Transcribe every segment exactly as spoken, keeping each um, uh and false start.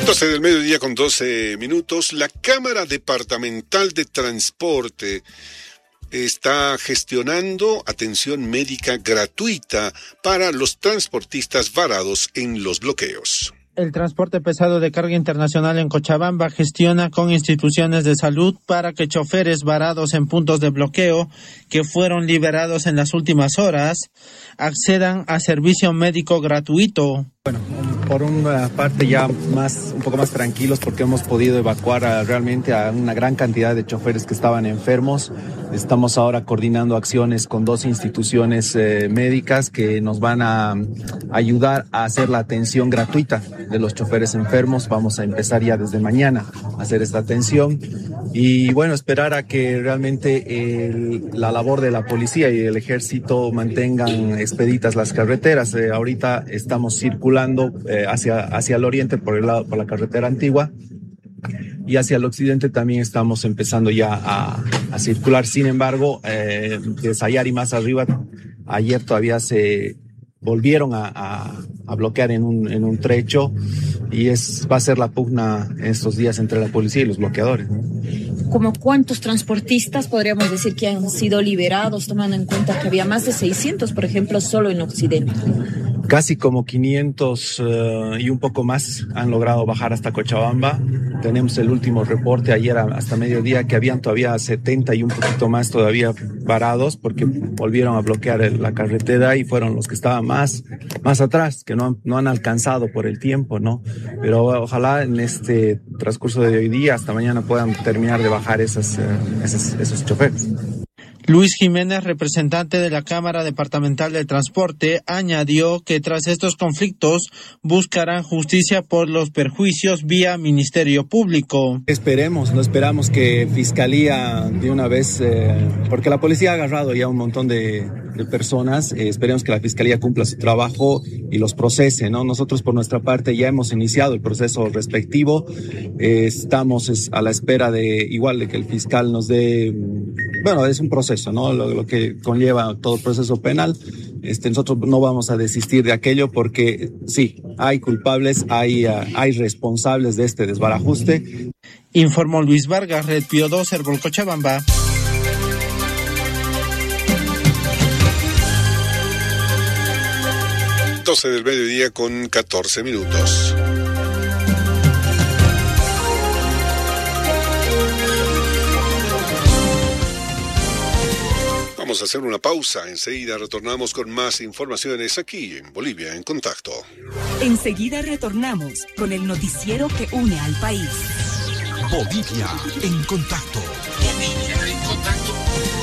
doce del mediodía con doce minutos. La Cámara Departamental de Transporte está gestionando atención médica gratuita para los transportistas varados en los bloqueos. El transporte pesado de carga internacional en Cochabamba gestiona con instituciones de salud para que choferes varados en puntos de bloqueo que fueron liberados en las últimas horas accedan a servicio médico gratuito. Bueno, por una parte ya más, un poco más tranquilos porque hemos podido evacuar a, realmente a una gran cantidad de choferes que estaban enfermos. Estamos ahora coordinando acciones con dos instituciones eh, médicas que nos van a ayudar a hacer la atención gratuita de los choferes enfermos. Vamos a empezar ya desde mañana a hacer esta atención y bueno, esperar a que realmente el, la labor de la policía y el ejército mantengan expeditas las carreteras. Eh, ahorita estamos circulando Eh, hacia, hacia el oriente por, el lado, por la carretera antigua y hacia el occidente también estamos empezando ya a, a circular. Sin embargo, eh, de Sayar y más arriba, ayer todavía se volvieron a, a, a bloquear en un, en un trecho y es, va a ser la pugna estos días entre la policía y los bloqueadores, ¿no? ¿Como cuántos transportistas podríamos decir que han sido liberados, tomando en cuenta que había más de seiscientos, por ejemplo, solo en Occidente? Casi como quinientos uh, y un poco más han logrado bajar hasta Cochabamba. Tenemos el último reporte ayer hasta mediodía que habían todavía setenta y un poquito más todavía varados porque volvieron a bloquear el, la carretera y fueron los que estaban más, más atrás, que no han, no han alcanzado por el tiempo, ¿no? Pero ojalá en este transcurso de hoy día hasta mañana puedan terminar de bajar esas, uh, esos, esos choferes. Luis Jiménez, representante de la Cámara Departamental de Transporte, añadió que tras estos conflictos buscarán justicia por los perjuicios vía Ministerio Público. Esperemos, no esperamos que Fiscalía de una vez, eh, porque la policía ha agarrado ya un montón de, de personas, eh, esperemos que la Fiscalía cumpla su trabajo y los procese, ¿no? Nosotros por nuestra parte ya hemos iniciado el proceso respectivo, eh, estamos es, a la espera de igual de que el fiscal nos dé, bueno, es un proceso, ¿no? Lo, lo que conlleva todo el proceso penal. Este, nosotros no vamos a desistir de aquello porque sí, hay culpables, hay, uh, hay responsables de este desbarajuste. Informó Luis Vargas, Red Pío dos, Herbol Cochabamba. doce del mediodía con catorce minutos. Vamos a hacer una pausa, enseguida retornamos con más informaciones aquí en Bolivia en Contacto. Enseguida retornamos con el noticiero que une al país. Bolivia en Contacto. Bolivia en Contacto.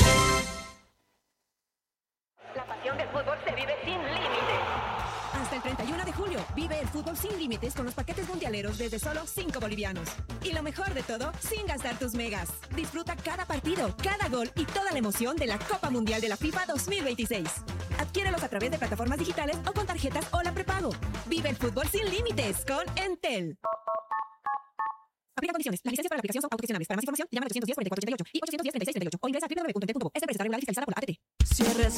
La pasión del fútbol se vive sin límites. Hasta el treinta y uno de julio, vive el fútbol sin límites con los paquetes mundialeros desde solo cinco bolivianos. Y lo mejor de todo, sin gastar tus megas. Disfruta cada partido, cada gol y toda la emoción de la Copa Mundial de la FIFA dos mil veintiséis. Adquiérelos a través de plataformas digitales o con tarjetas Hola Prepago. Vive el fútbol sin límites con Entel. Aplica condiciones. Las licencias para la aplicación son autogestionables. Para más información, llama al ochocientos diez, cuarenta y cuatro ochenta y ocho y ochocientos diez, treinta y seis treinta y ocho o ingresa a doble u doble u doble u punto entel punto co. Este registrador regular y fiscalizado por la A T T. Cierres